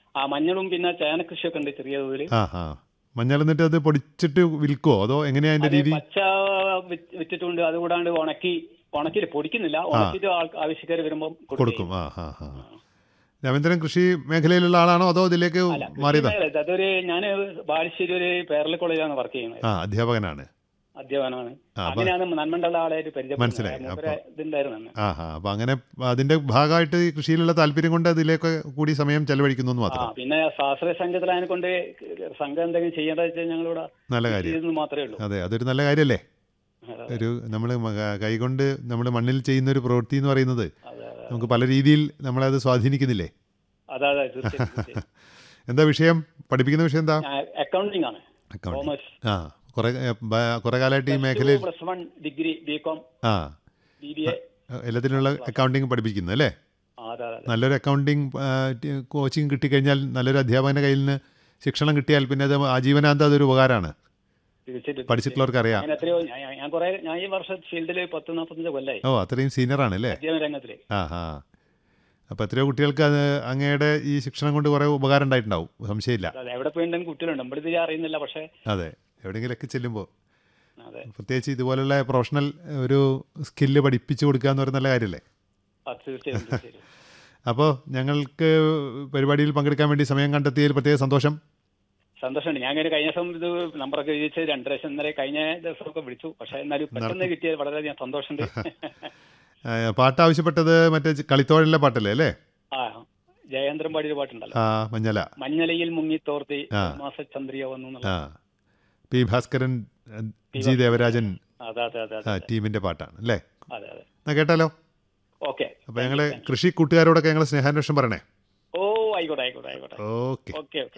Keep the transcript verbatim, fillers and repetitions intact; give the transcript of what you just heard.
ആ മഞ്ഞളും പിന്നെ ചേന കൃഷിയൊക്കെ ഉണ്ട് ചെറിയ തോതിൽ. ആ ആ മഞ്ഞൾ എന്നിട്ട് അത് പൊടിച്ചിട്ട് വിൽക്കുവോ അതോ എങ്ങനെയാ അതിന്റെ അത് രീതി? പച്ച വിറ്റ് വിറ്റിട്ടുണ്ട്. അതുകൂടാണ്ട് ഉണക്കി ഉണക്കിയിട്ട് പൊടിക്കുന്നില്ല, ഉണക്കിയിട്ട് ആവശ്യക്കാർ വരുമ്പോൾ കൊടുക്കും. ആ ആ ആ രവീന്ദ്രൻ കൃഷി മേഖലയിലുള്ള ആളാണോ അതോ ഇതിലേക്ക് മാറിയതാ? അതൊരു ഞാൻ ബാലുശ്ശേരി ഒരു പേരല കോളേജിലാണ് വർക്ക് ചെയ്യുന്നത്. ആ അധ്യാപകനാണ്. അധ്യാപകനാണ്. അങ്ങനെയാണ് നന്മണ്ടുള്ള ആളായിട്ട് മനസ്സിലായി. പരിചയപ്പെടുന്നത്. ആ ആ അപ്പൊ അങ്ങനെ അതിന്റെ ഭാഗമായിട്ട് കൃഷിയിലുള്ള താല്പര്യം കൊണ്ട് അതിലേക്ക് കൂടി സമയം ചെലവഴിക്കുന്നു മാത്രം. പിന്നെ സ്വാശ്രയ സംഘത്തിലായതിനെ കൊണ്ട് സംഘം എന്തെങ്കിലും ചെയ്യേണ്ടത് വെച്ചാൽ ഞങ്ങളിവിടെ നല്ല കാര്യം മാത്രമേ ഉള്ളൂ. അതെ, അതൊരു നല്ല കാര്യമല്ലേ. ഒരു നമ്മൾ കൈകൊണ്ട് നമ്മൾ മണ്ണിൽ ചെയ്യുന്ന ഒരു പ്രവൃത്തി എന്ന് പറയുന്നത് നമുക്ക് പല രീതിയിൽ നമ്മളത് സ്വാധീനിക്കുന്നില്ലേ? അതെ അതെ തീർച്ചയായും. എന്താ വിഷയം? പഠിപ്പിക്കുന്ന വിഷയം എന്താ? അക്കൗണ്ടിംഗ് ആണ്. അക്കൗണ്ടിംഗ്. ആ കുറെ കുറെ കാലമായിട്ട് ഈ മേഖലയിൽ പ്ലസ് വൺ ഡിഗ്രി ബികോം ആ ബി ബി എ എല്ലാത്തിനുള്ള അക്കൗണ്ടിങ് പഠിപ്പിക്കുന്നു അല്ലേ? നല്ലൊരു അക്കൗണ്ടിങ് കോച്ചിങ് കിട്ടിക്കഴിഞ്ഞാൽ, നല്ലൊരു അധ്യാപകന്റെ കയ്യിൽ നിന്ന് ശിക്ഷണം കിട്ടിയാൽ പിന്നെ അത് ആജീവനാന്തം അതൊരു ഉപകാരമാണ്. പഠിച്ചിട്ടുള്ളവർക്ക് അറിയാം. ഓ അത്രയും സീനിയർ ആണ് അല്ലേ? ആ ആ അപ്പൊ എത്രയോ കുട്ടികൾക്ക് അത് അങ്ങയുടെ ഈ ശിക്ഷണം കൊണ്ട് കുറെ ഉപകാരം ഉണ്ടായിട്ടുണ്ടാവും, സംശയമില്ല. അതെ, എവിടെയെങ്കിലൊക്കെ ചെല്ലുമ്പോൾ പ്രത്യേകിച്ച് ഇതുപോലുള്ള പ്രൊഫഷണൽ ഒരു സ്കില്ല് പഠിപ്പിച്ചു കൊടുക്കുക എന്ന് പറയുന്ന നല്ല കാര്യമല്ലേ? അപ്പോൾ ഞങ്ങൾക്ക് പരിപാടിയിൽ പങ്കെടുക്കാൻ വേണ്ടി സമയം കണ്ടെത്തിയതിൽ പ്രത്യേക സന്തോഷം. സന്തോഷമുണ്ട്. ഞാൻ കഴിഞ്ഞ ദിവസം ഇത് നമ്പറൊക്കെ ചോദിച്ച് രണ്ട് ലക്ഷം ഇന്നലെ കഴിഞ്ഞ ദിവസമൊക്കെ വിളിച്ചു. പക്ഷെ എന്നാലും പെട്ടെന്ന് കിട്ടിയത് വളരെയധികം സന്തോഷമുണ്ട്. പാട്ട് ആവശ്യപ്പെട്ടത് മറ്റേ കളിത്തോഴിലെ പാട്ടല്ലേ അല്ലേ? ആ ജയേന്ദ്രൻ പാടിയൊരു പാട്ടുണ്ടല്ലോ, മഞ്ഞല മഞ്ഞലയിൽ മുങ്ങിത്തോർത്തി മാസചന്ദ്രിയ വന്നു. പി ഭാസ്കരൻ, ജി ദേവരാജൻ ടീമിന്റെ പാട്ടാണ് അല്ലേ? എന്നാ കേട്ടാലോ? ഓക്കെ. അപ്പൊ ഞങ്ങള് കൃഷി കൂട്ടുകാരോടൊക്കെ ഞങ്ങൾ സ്നേഹാന്വേഷണം പറയണേ. ഓ ആയിക്കോട്ടെ ആയിക്കോട്ടെ ആയിക്കോട്ടെ. Okay okay okay.